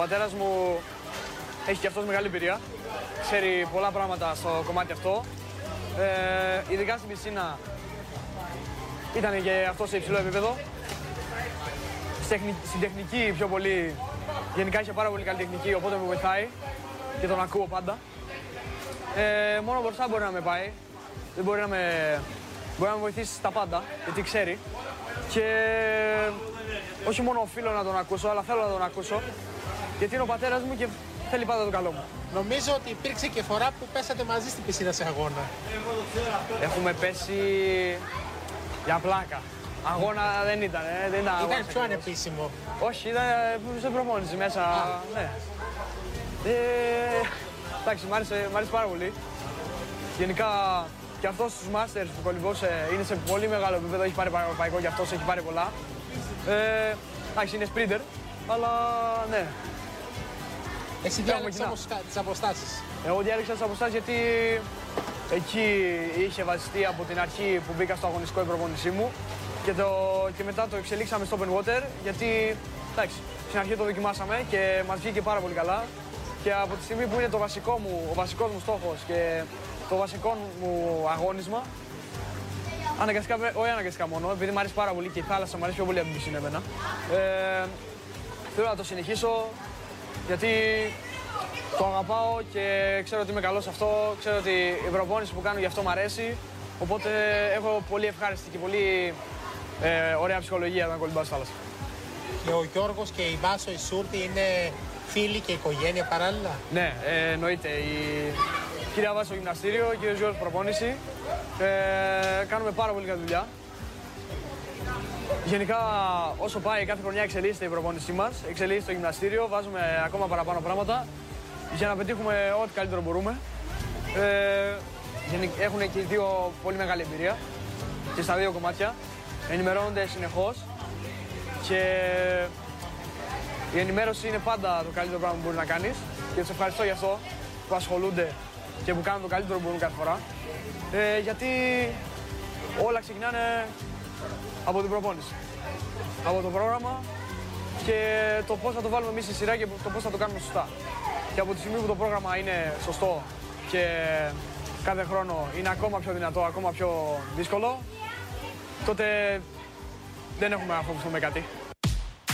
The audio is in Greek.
πατέρας μου έχει και αυτός μεγάλη εμπειρία. Ξέρει πολλά πράγματα στο κομμάτι αυτό. Ειδικά στην πισίνα ήταν και αυτό σε υψηλό επίπεδο. Στην τεχνική πιο πολύ, γενικά είχε πάρα πολύ καλή τεχνική, οπότε με βοηθάει και τον ακούω πάντα. Μόνο μπροστά μπορεί να με πάει, δεν μπορεί να με βοηθήσει στα πάντα, γιατί ξέρει. Και όχι μόνο οφείλω να τον ακούσω, αλλά θέλω να τον ακούσω, γιατί είναι ο πατέρας μου και θέλει πάντα το καλό μου. Νομίζω ότι υπήρξε και φορά που πέσατε μαζί στην πισίνα σε αγώνα. Έχουμε πέσει για πλάκα. Αγώνα δεν ήταν, Ήταν πιο ανεπίσημο. Όχι, ήταν σε προπόνηση μέσα, ναι. Εντάξει, μ' άρεσε πάρα πολύ. Γενικά και αυτός στους Masters που κολυμπούσε είναι σε πολύ μεγάλο επίπεδο, έχει πάρει παραπαϊκό και αυτός έχει πάρει πολλά. Εντάξει, είναι sprinter, αλλά ναι. Εσύ διάλεξες όμως τις αποστάσεις. Εγώ διάλεξα τις αποστάσεις γιατί εκεί είχε βασιστεί από την αρχή που μπήκα στο αγωνιστικό η προπόνησή μου και μετά το εξελίξαμε στο open water γιατί εντάξει, στην αρχή το δοκιμάσαμε και μας βγήκε πάρα πολύ καλά και από τη στιγμή που είναι ο βασικός μου στόχος και το βασικό μου αγώνισμα όχι αναγκαστικά μόνο, επειδή μου αρέσει πάρα πολύ και η θάλασσα μου αρέσει πιο πολύ από την πισίνα εμένα, θέλω να το συνεχίσω γιατί το αγαπάω και ξέρω ότι είμαι καλός σε αυτό, ξέρω ότι η προπόνηση που κάνω γι' αυτό μου αρέσει, οπότε έχω πολύ ευχάριστη και πολύ ωραία ψυχολογία όταν κολυμπάω στη θάλασσα. Και ο Γιώργος και η Βάσο η Σούρτη είναι φίλοι και οικογένεια παράλληλα. Ναι, εννοείται. Η κυρία Βάσο στο γυμναστήριο, ο κύριος Γιώργος προπόνηση. Κάνουμε πάρα πολύ καλή δουλειά. Γενικά, όσο πάει, κάθε χρονιά εξελίσσεται η προπόνησή μας, εξελίσσεται το γυμναστήριο, βάζουμε ακόμα παραπάνω πράγματα για να πετύχουμε ό,τι καλύτερο μπορούμε. Έχουν και οι δύο πολύ μεγάλη εμπειρία και στα δύο κομμάτια. Ενημερώνονται συνεχώς και η ενημέρωση είναι πάντα το καλύτερο πράγμα που μπορεί να κάνεις και τους ευχαριστώ γι' αυτό που ασχολούνται και που κάνουν το καλύτερο που μπορούν κάθε φορά. Γιατί όλα ξεκινάνε από την προπόνηση, από το πρόγραμμα και το πώς θα το βάλουμε εμείς στη σειρά και το πώς θα το κάνουμε σωστά. Και από τη στιγμή που το πρόγραμμα είναι σωστό και κάθε χρόνο είναι ακόμα πιο δυνατό, ακόμα πιο δύσκολο, τότε δεν έχουμε να φοβηθούμε κάτι.